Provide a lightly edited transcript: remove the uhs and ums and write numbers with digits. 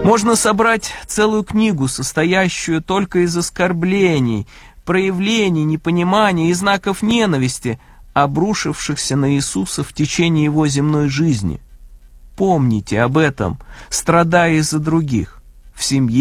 Можно собрать целую книгу, состоящую только из оскорблений, проявлений непонимания и знаков ненависти, обрушившихся на Иисуса в течение его земной жизни. Помните об этом, страдая из-за других, в семье,